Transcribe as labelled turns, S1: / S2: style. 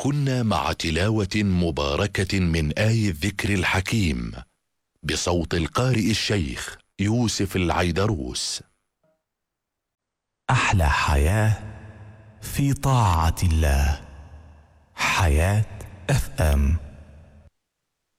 S1: كنا مع تلاوة مباركة من آي الذكر الحكيم بصوت القارئ الشيخ يوسف العيدروس.
S2: أحلى حياة في طاعة الله. حياة FM.